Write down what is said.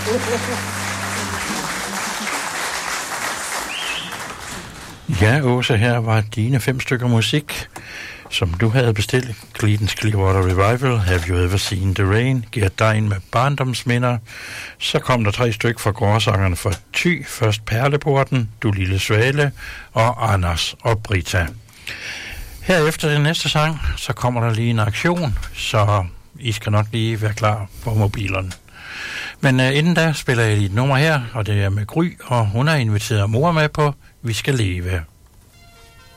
Ja, Åse, her var dine 5 stykker musik, som du havde bestilt. Creedence Clearwater Revival, Have You Ever Seen the Rain, Gert Dein med Barndomsminder. Så kom der 3 stykker fra gårdsangerne fra Thy, først Perleporten, Du Lille Svale og Anders og Brita. Herefter den næste sang, så kommer der lige en aktion, så I skal nok lige være klar på mobilerne. Men inden da spiller jeg lige et nummer her, og det er med Gry, og hun har inviteret mor med på Vi skal leve.